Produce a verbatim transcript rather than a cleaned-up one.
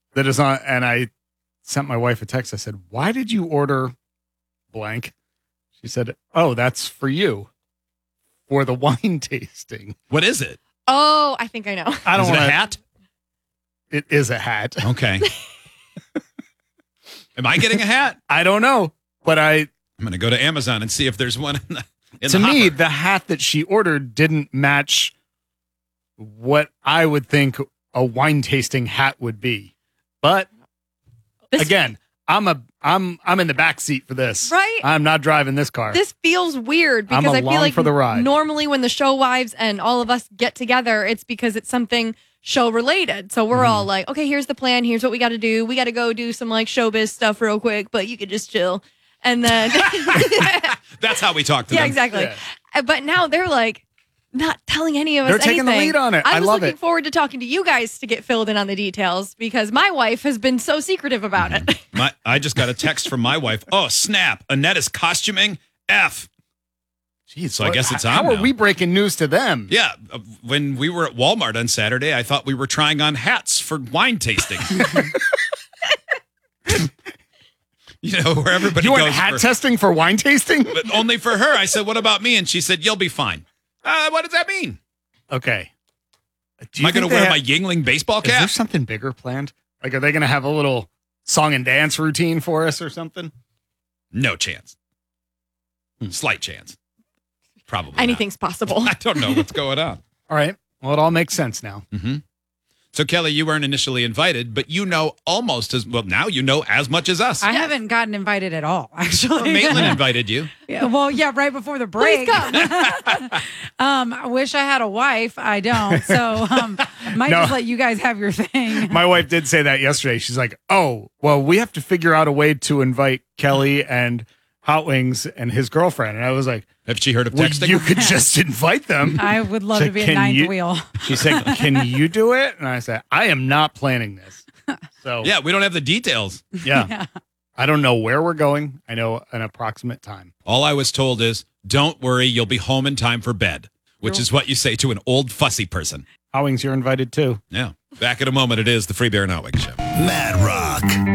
that is on, and I sent my wife a text. I said, "Why did you order blank?" She said, "Oh, that's for you for the wine tasting." What is it? Oh, I think I know. I don't is it want a hat? It is a hat. Okay. Am I getting a hat? I don't know, but I. I'm going to go to Amazon and see if there's one in the. In to the me, hopper. the hat that she ordered didn't match what I would think a wine tasting hat would be. But This- again, I'm a I'm I'm in the back seat for this. Right? I'm not driving this car. This feels weird I'm because I along feel like for the ride. normally when the show wives and all of us get together, it's because it's something show related. So we're Mm-hmm. all like, okay, here's the plan. Here's what we got to do. We got to go do some like showbiz stuff real quick, but you could just chill. And then, That's how we talk to yeah, them. exactly. Yeah. Uh, But now they're like not telling any of us They're taking the anything. lead on it. I I was love looking it. forward to talking to you guys to get filled in on the details because my wife has been so secretive about it. My, I just got a text from my wife. Oh, snap. Annette is costuming. F. Jeez, So I what- guess it's How on are now. we breaking news to them? Yeah. uh, When we were at Walmart on Saturday, I thought we were trying on hats for wine tasting. You know, where everybody You goes. went hat for- testing for wine tasting? but only for her. I said, what about me? And she said, you'll be fine. Uh, what does that mean? Okay. Do Am I going think to they wear have- my Yingling baseball Is there cap? something bigger planned? Like, are they going to have a little song and dance routine for us or something? No chance. Hmm. Slight chance. Probably not. Anything's possible. I don't know what's going on. All right. Well, it all makes sense now. hmm So, Kelly, you weren't initially invited, but you know almost as well. Now you know as much as us. I haven't gotten invited at all, actually. Well, Maitland invited you. Yeah, well, yeah, right before the Please break. come. um, I wish I had a wife. I don't. So um, might No. just let you guys have your thing. My wife did say that yesterday. She's like, oh, well, we have to figure out a way to invite Kelly and Hot Wings and his girlfriend. And I was like, Have she heard of well, texting? you could just invite them. I would love So to be a can ninth you- wheel. She said, can you do it? And I said, I am not planning this. So, Yeah, we don't have the details. yeah. Yeah. I don't know where we're going. I know an approximate time. All I was told is, don't worry, you'll be home in time for bed, which is what you say to an old fussy person. Hot Wings, you're invited too. Yeah. Back in a moment, it is the Free Beer and Hot Wings Show. Mad Rock.